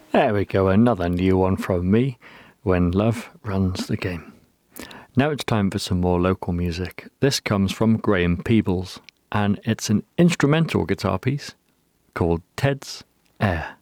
There we go, another new one from me, When Love Runs the Game. Now it's time for some more local music. This comes from Graham Peebles, and it's an instrumental guitar piece called Ted's Air.